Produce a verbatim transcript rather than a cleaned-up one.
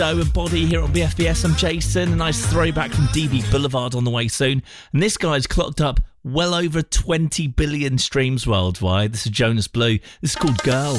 and Body here on B F B S. I'm Jason. A nice throwback from D B Boulevard on the way soon. And this guy's clocked up well over twenty billion streams worldwide. This is Jonas Blue. This is called Girl.